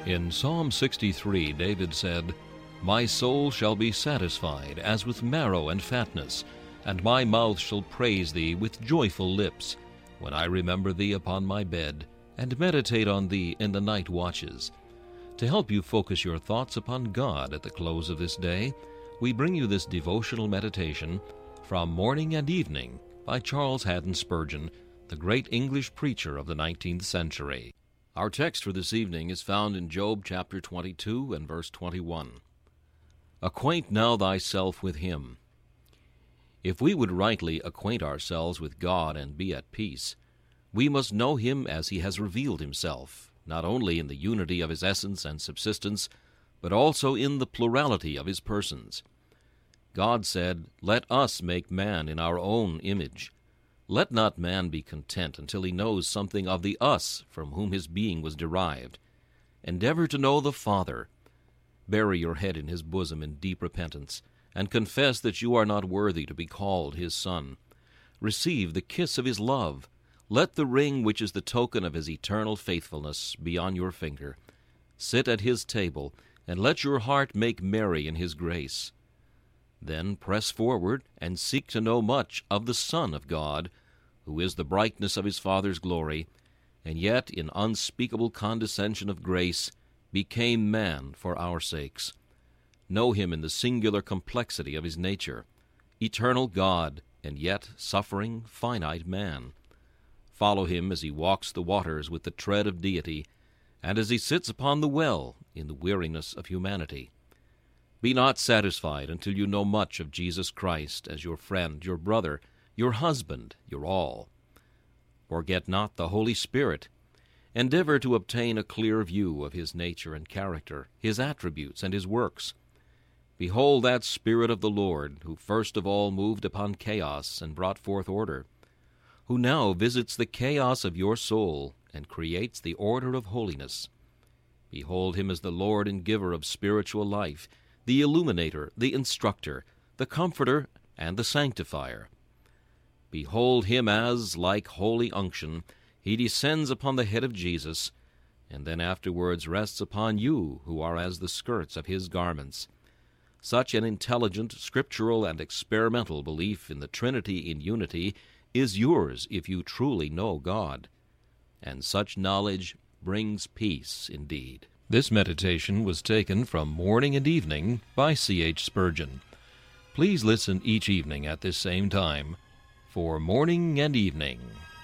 In Psalm 63, David said, "My soul shall be satisfied as with marrow and fatness, and my mouth shall praise thee with joyful lips, when I remember thee upon my bed, and meditate on thee in the night watches." To help you focus your thoughts upon God at the close of this day, we bring you this devotional meditation from Morning and Evening by Charles Haddon Spurgeon, the great English preacher of the 19th century. Our text for this evening is found in Job chapter 22 and verse 21. "Acquaint now thyself with him." If we would rightly acquaint ourselves with God and be at peace, we must know him as he has revealed himself, not only in the unity of his essence and subsistence, but also in the plurality of his persons. God said, "Let us make man in our own image." Let not man be content until he knows something of the us from whom his being was derived. Endeavor to know the Father. Bury your head in his bosom in deep repentance, and confess that you are not worthy to be called his son. Receive the kiss of his love. Let the ring which is the token of his eternal faithfulness be on your finger. Sit at his table, and let your heart make merry in his grace. Then press forward and seek to know much of the Son of God, who is the brightness of his Father's glory, and yet in unspeakable condescension of grace became man for our sakes. Know him in the singular complexity of his nature, eternal God, and yet suffering, finite man. Follow him as he walks the waters with the tread of deity, and as he sits upon the well in the weariness of humanity. Be not satisfied until you know much of Jesus Christ as your friend, your brother, your husband, your all. Forget not the Holy Spirit. Endeavor to obtain a clear view of his nature and character, his attributes and his works. Behold that Spirit of the Lord, who first of all moved upon chaos and brought forth order, who now visits the chaos of your soul and creates the order of holiness. Behold him as the Lord and giver of spiritual life, the illuminator, the instructor, the comforter, and the sanctifier. Behold him as, like holy unction, he descends upon the head of Jesus, and then afterwards rests upon you, who are as the skirts of his garments. Such an intelligent, scriptural, and experimental belief in the Trinity in unity is yours if you truly know God. And such knowledge brings peace indeed. This meditation was taken from Morning and Evening by C.H. Spurgeon. Please listen each evening at this same time for Morning and Evening.